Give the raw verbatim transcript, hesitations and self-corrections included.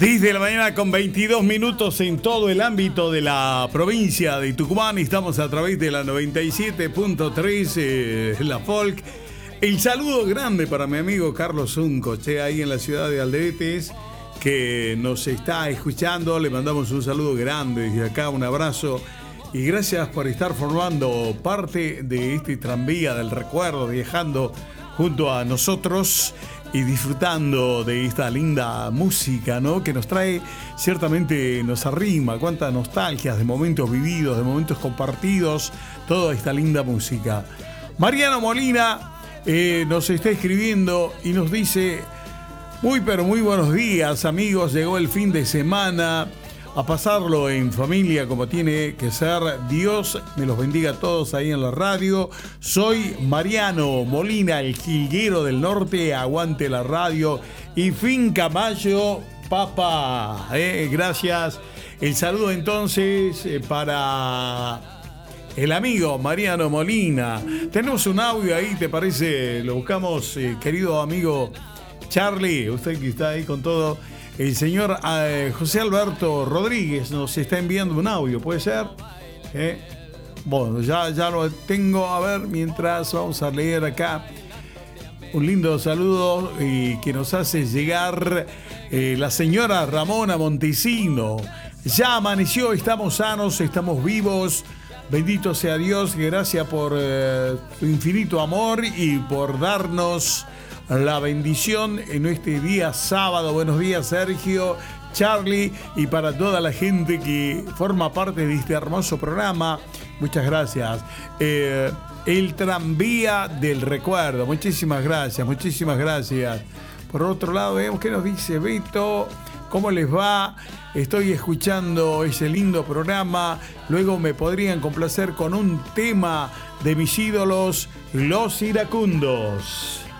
diez de la mañana con veintidós minutos en todo el ámbito de la provincia de Tucumán. Estamos a través de la noventa y siete punto tres, eh, la Folk. El saludo grande para mi amigo Carlos Zuncoche, ahí en la ciudad de Alderetes, que nos está escuchando. Le mandamos un saludo grande desde acá, un abrazo. Y gracias por estar formando parte de este tranvía del recuerdo, viajando junto a nosotros y disfrutando de esta linda música, ¿no? Que nos trae, ciertamente nos arrima, cuántas nostalgias de momentos vividos, de momentos compartidos, toda esta linda música. Mariano Molina eh, nos está escribiendo y nos dice: muy pero muy buenos días, amigos, llegó el fin de semana, a pasarlo en familia como tiene que ser. Dios me los bendiga a todos ahí en la radio. Soy Mariano Molina, el jilguero del norte. Aguante la radio y Finca Mayo, papá. Eh, gracias. El saludo entonces eh, para el amigo Mariano Molina. Tenemos un audio ahí, ¿te parece? Lo buscamos, eh, querido amigo Charlie, usted que está ahí con todo. El señor eh, José Alberto Rodríguez nos está enviando un audio, ¿puede ser? ¿Eh? Bueno, ya, ya lo tengo. A ver, mientras vamos a leer acá un lindo saludo y que nos hace llegar eh, la señora Ramona Montesino. Ya amaneció, estamos sanos, estamos vivos. Bendito sea Dios, gracias por eh, su infinito amor y por darnos la bendición en este día sábado. Buenos días, Sergio, Charlie, y para toda la gente que forma parte de este hermoso programa. Muchas gracias. Eh, el tranvía del recuerdo. Muchísimas gracias, muchísimas gracias. Por otro lado, vemos qué nos dice Beto. ¿Cómo les va? Estoy escuchando ese lindo programa. Luego me podrían complacer con un tema de mis ídolos, los iracundos.